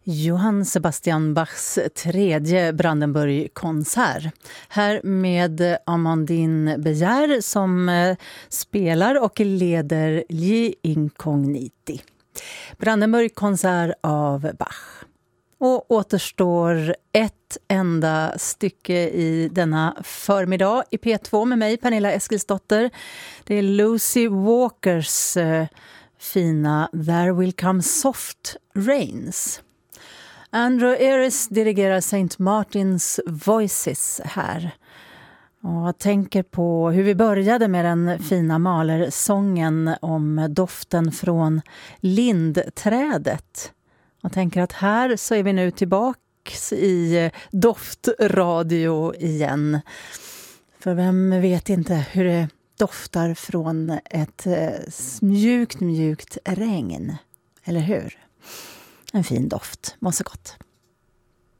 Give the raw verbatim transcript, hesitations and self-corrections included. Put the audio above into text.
Johann Sebastian Bachs tredje Brandenburg-konsert. Här med Amandine Bejer som spelar och leder Gli Incogniti. Brandenburg-konsert av Bach. Och återstår ett enda stycke i denna förmiddag i P två med mig, Pernilla Eskilsdotter. Det är Lucy Walkers eh, fina There Will Come Soft Rains. Andrew Eris dirigerar Saint Martin's Voices här. Och jag tänker på hur vi började med den fina Mahler-sången om doften från lindträdet. Jag tänker att här så är vi nu tillbaka i doftradio igen. För vem vet inte hur det doftar från ett mjukt, mjukt regn. Eller hur? En fin doft. Må så gott.